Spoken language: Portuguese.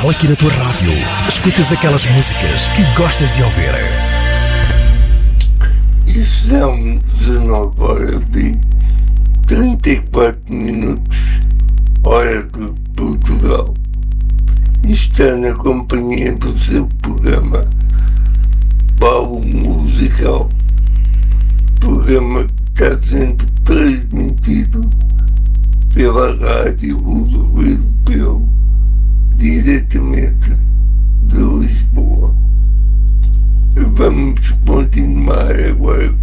canal aqui na tua rádio. Escutas aquelas músicas que gostas de ouvir. E são 19 horas e 34 minutos, hora de Portugal. Está na companhia do seu programa Paulo Musical, programa que está sendo transmitido pela Rádio Europeu, diretamente de Lisboa. Vamos continuar agora